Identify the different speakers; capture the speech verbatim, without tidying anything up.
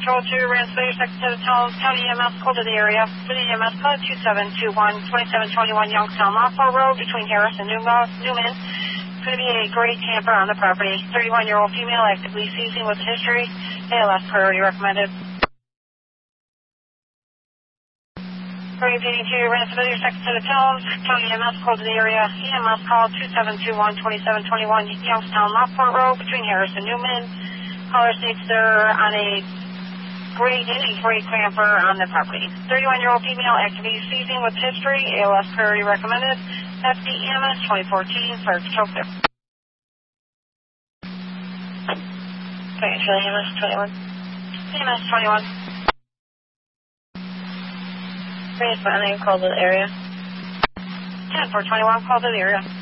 Speaker 1: Control two, Ransomware, second set of tones, County E M S, call to the area. City E M S, code two seven two one, twenty-seven twenty-one Youngstown Lockport Road between Harris and Newman. Newman. It's going to be a gray camper on the property. thirty-one-year-old female, actively seizing with history. A L S priority recommended. Brave eighty-two, Ransomware, second set of tones, County E M S, call to the area. E M S call two seven two one, twenty-seven twenty-one Youngstown Lockport Road between Harris and Newman. Caller states they're on a gray, in a gray camper on the property. thirty-one-year-old female, actively seizing with history. A L S priority recommended. F D E M S twenty fourteen, Fire Control clear. Okay, actually, E M S twenty-one. E M S twenty-one. Please, my name, call to the area. ten four twenty-one, call to the area.